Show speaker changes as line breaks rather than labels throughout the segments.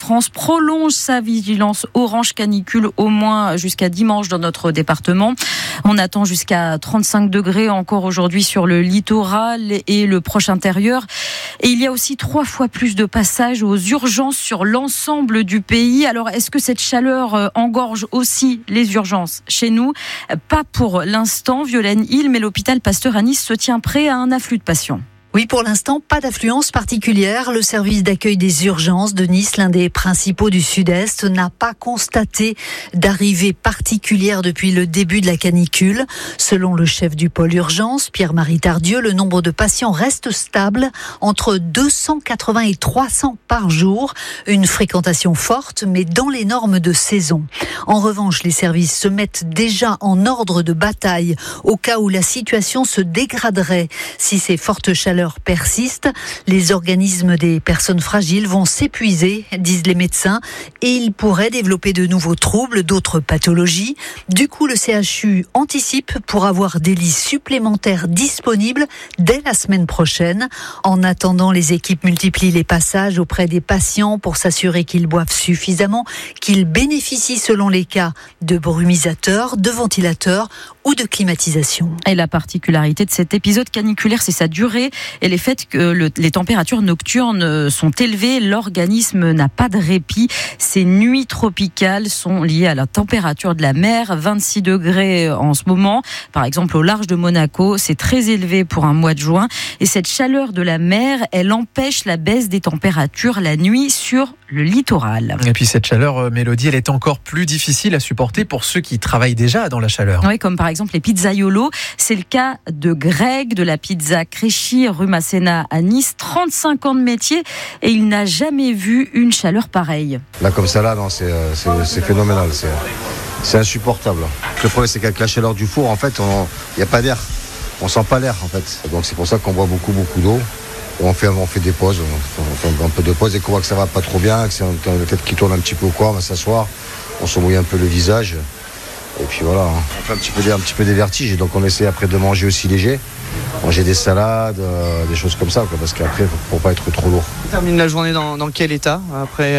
France prolonge sa vigilance orange canicule au moins jusqu'à dimanche dans notre département. On attend jusqu'à 35 degrés encore aujourd'hui sur le littoral et le proche intérieur. Et il y a aussi 3 fois plus de passages aux urgences sur l'ensemble du pays. Alors, est-ce que cette chaleur engorge aussi les urgences chez nous? Pas pour l'instant, Violaine Hill, mais l'hôpital Pasteur à Nice se tient prêt à un afflux de patients.
Oui, pour l'instant, pas d'affluence particulière. Le service d'accueil des urgences de Nice, l'un des principaux du Sud-Est, n'a pas constaté d'arrivée particulière depuis le début de la canicule. Selon le chef du pôle urgence, Pierre-Marie Tardieu, le nombre de patients reste stable entre 280 et 300 par jour. Une fréquentation forte, mais dans les normes de saison. En revanche, les services se mettent déjà en ordre de bataille au cas où la situation se dégraderait. Si ces fortes chaleurs persistent, les organismes des personnes fragiles vont s'épuiser, disent les médecins, et ils pourraient développer de nouveaux troubles, d'autres pathologies. Du coup, le CHU anticipe pour avoir des lits supplémentaires disponibles dès la semaine prochaine. En attendant, les équipes multiplient les passages auprès des patients pour s'assurer qu'ils boivent suffisamment, qu'ils bénéficient selon les cas de brumisateurs, de ventilateurs ou de climatisation.
Et la particularité de cet épisode caniculaire, c'est sa durée et les faits que les températures nocturnes sont élevées. L'organisme n'a pas de répit. Ces nuits tropicales sont liées à la température de la mer, 26 degrés en ce moment. Par exemple, au large de Monaco, c'est très élevé pour un mois de juin. Et cette chaleur de la mer, elle empêche la baisse des températures la nuit sur le littoral.
Et puis cette chaleur, Mélodie, elle est encore plus difficile à supporter pour ceux qui travaillent déjà dans la chaleur.
Oui, comme par exemple les pizzaiolos. C'est le cas de Greg de la pizza Créchy, rue Masséna à Nice. 35 ans de métier et il n'a jamais vu une chaleur pareille.
Là, comme ça, là, non, c'est phénoménal. C'est insupportable. Le problème, c'est qu'avec la chaleur du four, en fait, il n'y a pas d'air. On sent pas l'air, en fait. Donc c'est pour ça qu'on boit beaucoup d'eau. On fait des pauses, on fait un peu de pause et qu'on voit que ça va pas trop bien, que c'est la tête qui tourne un petit peu au corps, on va s'asseoir, on se mouille un peu le visage. Et puis voilà, on fait un petit peu des vertiges et donc on essaie après de manger aussi léger, manger des salades, des choses comme ça, parce qu'après pour pas être trop lourd.
On termine la journée dans quel état après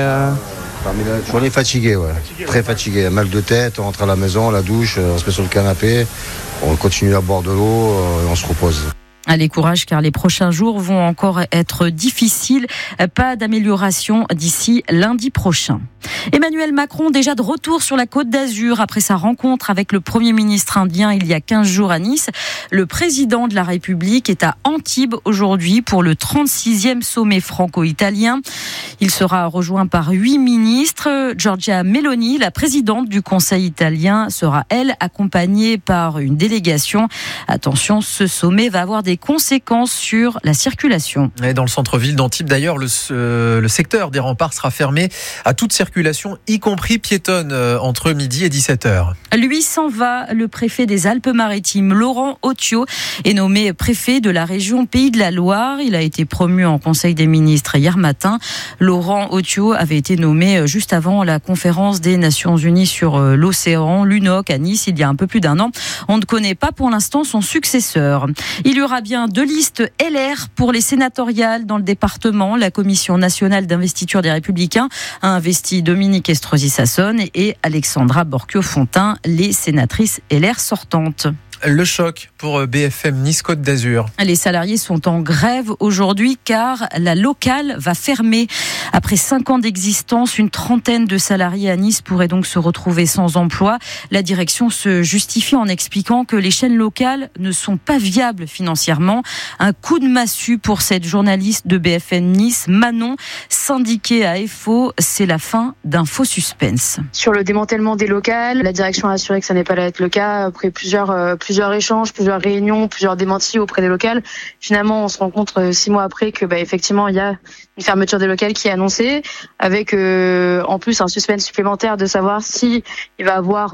La journée fatiguée, ouais. Très fatigué, mal de tête, on rentre à la maison, la douche, on se met sur le canapé, on continue à boire de l'eau et on se repose.
Allez, courage, car les prochains jours vont encore être difficiles. Pas d'amélioration d'ici lundi prochain. Emmanuel Macron, déjà de retour sur la Côte d'Azur après sa rencontre avec le Premier ministre indien il y a 15 jours à Nice. Le président de la République est à Antibes aujourd'hui pour le 36e sommet franco-italien. Il sera rejoint par 8 ministres. Giorgia Meloni, la présidente du Conseil italien, sera, elle, accompagnée par une délégation. Attention, ce sommet va avoir des conséquences sur la circulation.
Et dans le centre-ville d'Antibes, d'ailleurs, le secteur des remparts sera fermé à toute circulation, y compris piétonne, entre midi et 17h.
Lui s'en va. Le préfet des Alpes-Maritimes, Laurent Otio, est nommé préfet de la région Pays de la Loire. Il a été promu en Conseil des ministres hier matin. Laurent Otio avait été nommé juste avant la conférence des Nations Unies sur l'océan, l'UNOC, à Nice, il y a un peu plus d'un an. On ne connaît pas pour l'instant son successeur. Il y aura bien 2 listes LR pour les sénatoriales dans le département. La Commission nationale d'investiture des Républicains a investi Dominique Estrosi Sassone et Alexandra Borchio-Fontimp, les sénatrices LR sortantes.
Le choc pour BFM Nice Côte d'Azur.
Les salariés sont en grève aujourd'hui car la locale va fermer. Après 5 ans d'existence, une trentaine de salariés à Nice pourraient donc se retrouver sans emploi. La direction se justifie en expliquant que les chaînes locales ne sont pas viables financièrement. Un coup de massue pour cette journaliste de BFM Nice, Manon, syndiquée à FO. C'est la fin d'un faux suspense.
Sur le démantèlement des locales, la direction a assuré que ça n'est pas là être le cas. Après plusieurs échanges, plusieurs réunions, plusieurs démentis auprès des locales. Finalement, on se rend compte 6 mois après que effectivement, il y a une fermeture des locales qui est annoncée, avec en plus un suspense supplémentaire de savoir si il va avoir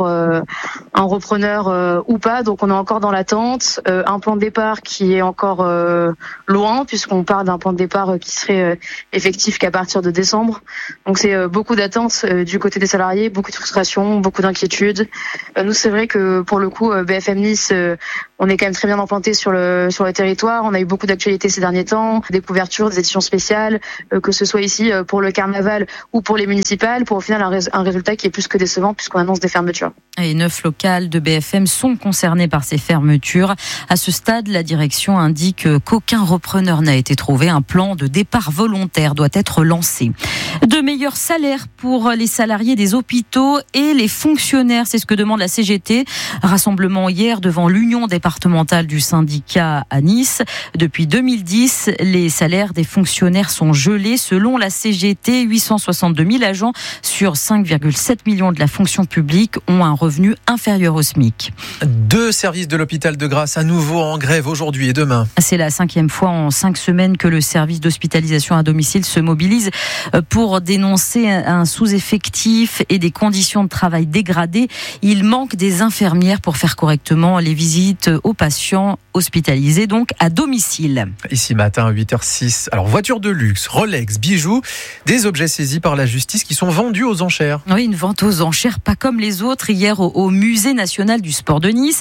un repreneur ou pas. Donc on est encore dans l'attente. Un plan de départ qui est encore loin, puisqu'on part d'un plan de départ qui serait effectif qu'à partir de décembre. Donc c'est beaucoup d'attentes du côté des salariés, beaucoup de frustration, beaucoup d'inquiétude. Nous, c'est vrai que pour le coup, BFM Nice Nice, on est quand même très bien implanté sur le territoire. On a eu beaucoup d'actualités ces derniers temps, des couvertures, des éditions spéciales, que ce soit ici pour le carnaval ou pour les municipales, pour au final un résultat qui est plus que décevant puisqu'on annonce des fermetures.
Et 9 locales de BFM sont concernées par ces fermetures. À ce stade, la direction indique qu'aucun repreneur n'a été trouvé. Un plan de départ volontaire doit être lancé. De meilleurs salaires pour les salariés des hôpitaux et les fonctionnaires, c'est ce que demande la CGT. Rassemblement hier devant l'union départementale du syndicat à Nice. Depuis 2010, les salaires des fonctionnaires sont gelés. Selon la CGT, 862 000 agents sur 5,7 millions de la fonction publique ont un revenu inférieur au SMIC.
2 services de l'hôpital de Grasse à nouveau en grève aujourd'hui et demain.
C'est la 5e fois en 5 semaines que le service d'hospitalisation à domicile se mobilise pour dénoncer un sous-effectif et des conditions de travail dégradées. Il manque des infirmières pour faire correctement les visites aux patients hospitalisés, donc à domicile.
Ici matin, 8h06. Alors, voiture de luxe, Rolex, bijoux, des objets saisis par la justice qui sont vendus aux enchères.
Oui, une vente aux enchères, pas comme les autres. Hier, au Musée national du sport de Nice,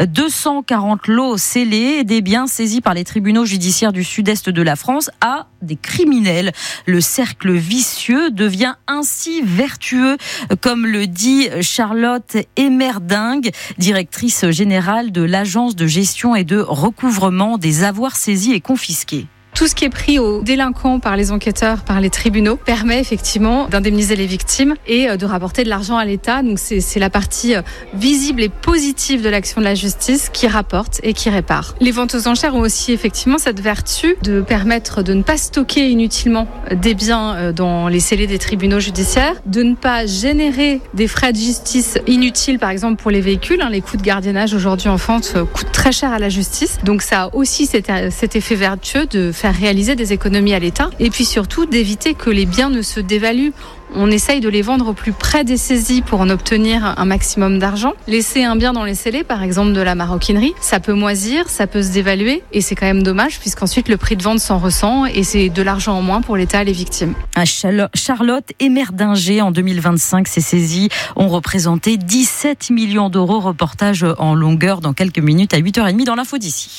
240 lots scellés, des biens saisis par les tribunaux judiciaires du sud-est de la France à des criminels. Le cercle vicieux devient ainsi vertueux, comme le dit Charlotte Emerdingue, directrice générale de l'agence de gestion et de recouvrement des avoirs saisis et confisqués.
Tout ce qui est pris aux délinquants par les enquêteurs, par les tribunaux, permet effectivement d'indemniser les victimes et de rapporter de l'argent à l'État. Donc c'est la partie visible et positive de l'action de la justice qui rapporte et qui répare. Les ventes aux enchères ont aussi effectivement cette vertu de permettre de ne pas stocker inutilement des biens dans les scellés des tribunaux judiciaires, de ne pas générer des frais de justice inutiles, par exemple pour les véhicules. Les coûts de gardiennage aujourd'hui en France coûtent très cher à la justice. Donc ça a aussi cet effet vertueux de faire réaliser des économies à l'État et puis surtout d'éviter que les biens ne se dévaluent. On essaye de les vendre au plus près des saisies pour en obtenir un maximum d'argent. Laisser un bien dans les scellés, par exemple de la maroquinerie, ça peut moisir, ça peut se dévaluer et c'est quand même dommage puisqu'ensuite le prix de vente s'en ressent et c'est de l'argent en moins pour l'État et les victimes.
À Charlotte Emerdingue, en 2025, ces saisies ont représenté 17 millions d'euros. Reportage en longueur dans quelques minutes à 8h30 dans l'info d'ici.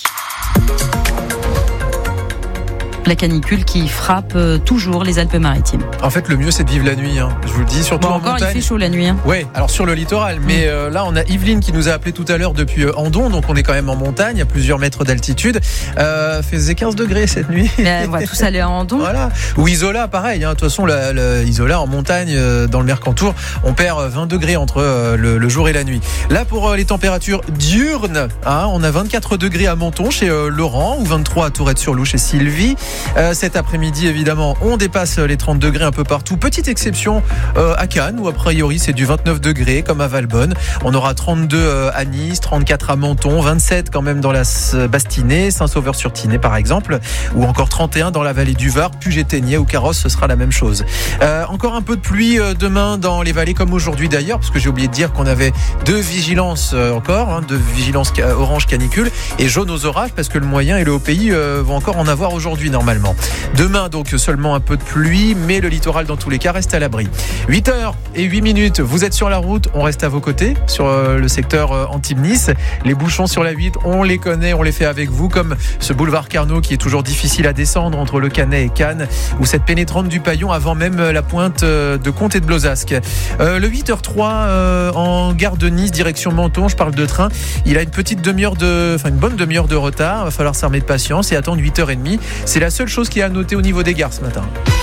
La canicule qui frappe toujours les Alpes-Maritimes.
En fait, le mieux, c'est de vivre la nuit. Je vous le dis, surtout en montagne.
Il fait chaud la nuit.
Oui, alors sur le littoral. Mais là, on a Yveline qui nous a appelé tout à l'heure depuis Andon. Donc, on est quand même en montagne, à plusieurs mètres d'altitude. Faisait 15 degrés cette nuit.
On va tous aller à Andon.
Voilà. Ou Isola, pareil. De toute façon, Isola en montagne, dans le Mercantour, on perd 20 degrés entre le jour et la nuit. Là, pour les températures diurnes, on a 24 degrés à Menton chez Laurent ou 23 à Tourette-sur-Loup chez Sylvie. Cet après-midi, évidemment, on dépasse les 30 degrés un peu partout. Petite exception à Cannes, où a priori c'est du 29 degrés, comme à Valbonne. On aura 32 à Nice, 34 à Menton, 27 quand même dans la Bastinée, Saint-Sauveur-sur-Tinée par exemple, ou encore 31 dans la vallée du Var, Puget-Ténier ou Carrosse, ce sera la même chose. Encore un peu de pluie demain dans les vallées comme aujourd'hui d'ailleurs, parce que j'ai oublié de dire qu'on avait 2 vigilances encore, 2 vigilances orange canicule et jaune aux orages, parce que le moyen et le haut pays vont encore en avoir aujourd'hui normalement. Demain, donc, seulement un peu de pluie, mais le littoral, dans tous les cas, reste à l'abri. 8h08, vous êtes sur la route, on reste à vos côtés, sur le secteur Antibes-Nice. Les bouchons sur la 8, on les connaît, on les fait avec vous, comme ce boulevard Carnot qui est toujours difficile à descendre entre le Canet et Cannes, ou cette pénétrante du Paillon avant même la pointe de Comte et de Blozasque. Le 8h03, en gare de Nice, direction Menton, je parle de train, il a une bonne demi-heure de retard, il va falloir s'armer de patience et attendre 8h30. C'est la seule chose qui est à noter au niveau des gares ce matin.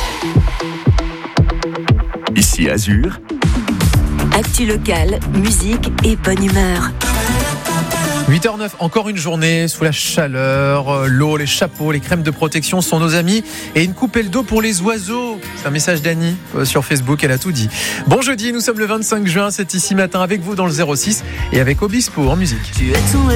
Ici Azur.
Actu locale, musique et bonne humeur.
8h09, encore une journée sous la chaleur, l'eau, les chapeaux, les crèmes de protection sont nos amis et une coupelle d'eau pour les oiseaux. C'est un message d'Annie sur Facebook, elle a tout dit. Bon jeudi, nous sommes le 25 juin, c'est ici matin avec vous dans le 06 et avec Obispo en musique.